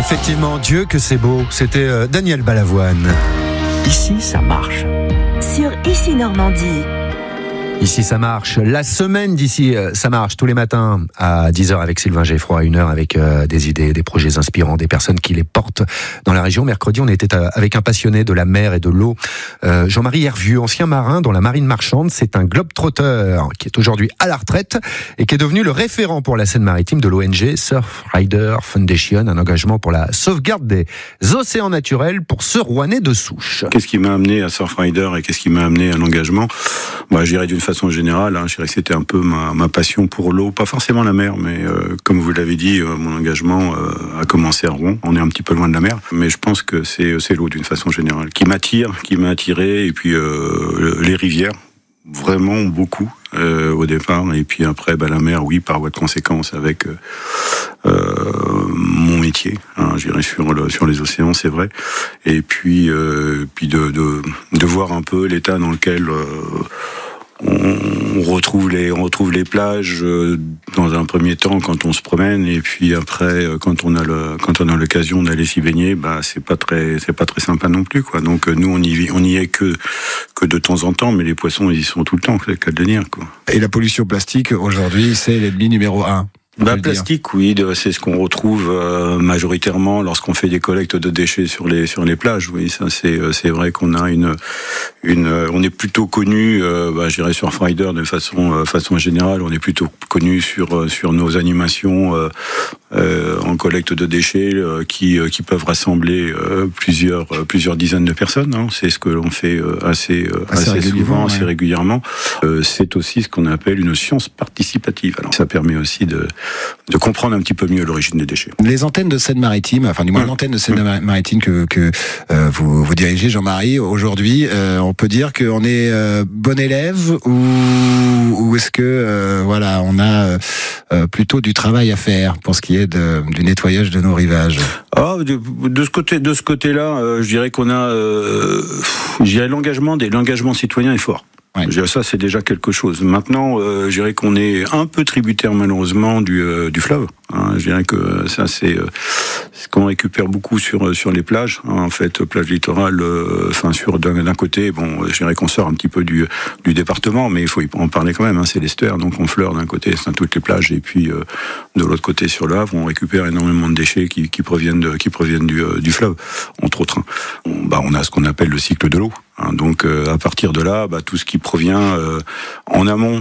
Effectivement, Dieu que c'est beau. C'était Daniel Balavoine. Ici, ça marche. Sur Ici Normandie. Ici ça marche, la semaine d'ici ça marche tous les matins à 10h avec Sylvain Geffroy, 1h avec des idées, des projets inspirants, des personnes qui les portent dans la région. Mercredi on était avec un passionné de la mer et de l'eau, Jean-Marie Hervieux, ancien marin dans la marine marchande. C'est un globe-trotter qui est aujourd'hui à la retraite et qui est devenu le référent pour la Seine-Maritime de l'ONG Surfrider Foundation, un engagement pour la sauvegarde des océans naturels pour ce Rouennais de souche. Qu'est-ce qui m'a amené à Surfrider et qu'est-ce qui m'a amené à l'engagement ? Je dirais d'une façon générale, je dirais que c'était un peu ma passion pour l'eau, pas forcément la mer, mais comme vous l'avez dit, mon engagement a commencé à Rouen. On est un petit peu loin de la mer, mais je pense que c'est l'eau d'une façon générale qui m'attire, qui m'a attiré, et puis les rivières, vraiment beaucoup au départ, et puis après la mer, oui, par voie de conséquence avec mon métier, je dirais sur les océans, c'est vrai, et puis de voir un peu l'état dans lequel on retrouve les plages dans un premier temps quand on se promène, et puis après quand on a l'occasion d'aller s'y baigner, c'est pas très sympa non plus, quoi. Donc nous on y est que de temps en temps, mais les poissons ils y sont tout le temps, c'est le cas de le dire, quoi. Et la pollution plastique aujourd'hui, c'est l'ennemi numéro 1. Plastique, oui, c'est ce qu'on retrouve majoritairement lorsqu'on fait des collectes de déchets sur les plages. Oui, ça c'est vrai qu'on a on est plutôt connu, je dirais sur Surfrider de façon générale, on est plutôt connu sur nos animations en collecte de déchets qui peuvent rassembler plusieurs dizaines de personnes. C'est ce que l'on fait assez souvent, assez régulièrement. C'est aussi ce qu'on appelle une science participative. Alors ça permet aussi de comprendre un petit peu mieux l'origine des déchets. Les antennes de Seine-Maritime, enfin du moins l'antenne de Seine-Maritime que vous dirigez, Jean-Marie, aujourd'hui, on peut dire qu'on est bon élève ou est-ce que on a plutôt du travail à faire pour ce qui est du nettoyage de nos rivages? De ce côté-là, je dirais qu'on a, l'engagement citoyen est fort. Ouais. Ça, c'est déjà quelque chose. Maintenant, je dirais qu'on est un peu tributaire, malheureusement, du fleuve. Je dirais que ça, c'est ce qu'on récupère beaucoup sur les plages. En fait, plage littorale, d'un côté, je dirais qu'on sort un petit peu du département, mais il faut en parler quand même. C'est l'estuaire, donc on fleure d'un côté, c'est toutes les plages, et puis de l'autre côté, sur le Havre, on récupère énormément de déchets qui proviennent du fleuve, entre autres. On a ce qu'on appelle le cycle de l'eau. Donc à partir de là, tout ce qui provient en amont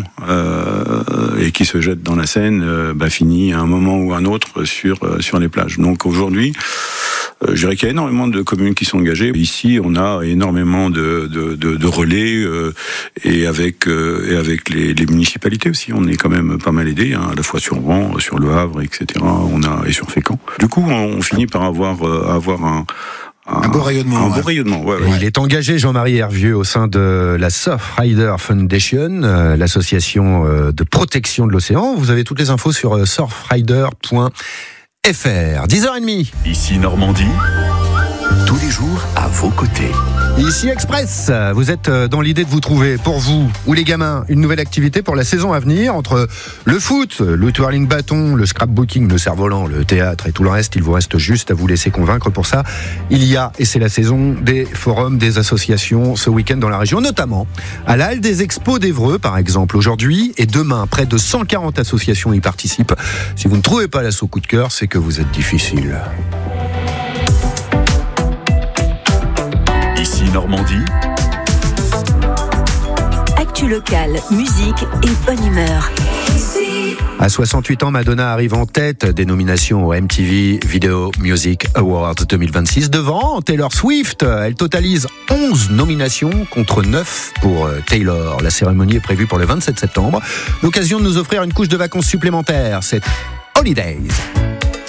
et qui se jette dans la Seine finit à un moment ou à un autre sur les plages. Donc aujourd'hui, je dirais qu'il y a énormément de communes qui sont engagées. Ici, on a énormément de relais et avec les municipalités aussi. On est quand même pas mal aidés, à la fois sur Rouen, sur Le Havre, etc. Et sur Fécamp. Du coup, on finit par avoir un beau rayonnement. Ouais. Il est engagé, Jean-Marie Hervieux, au sein de la Surfrider Foundation, l'association de protection de l'océan. Vous avez toutes les infos sur surfrider.fr. 10h30. Ici Normandie, tous les jours à vos côtés. Ici Express, vous êtes dans l'idée de vous trouver, pour vous ou les gamins, une nouvelle activité pour la saison à venir. Entre le foot, le twirling bâton, le scrapbooking, le cerf-volant, le théâtre et tout le reste, il vous reste juste à vous laisser convaincre. Pour ça, il y a, et c'est la saison, des forums, des associations ce week-end dans la région, notamment à la Halle des Expos d'Évreux, par exemple. Aujourd'hui et demain, près de 140 associations y participent. Si vous ne trouvez pas l'assaut coup de cœur, c'est que vous êtes difficile. Ici Normandie. Actu locale, musique et bonne humeur. À 68 ans, Madonna arrive en tête des nominations au MTV Video Music Awards 2026 devant Taylor Swift. Elle totalise 11 nominations contre 9 pour Taylor. La cérémonie est prévue pour le 27 septembre. L'occasion de nous offrir une couche de vacances supplémentaires. C'est Holidays.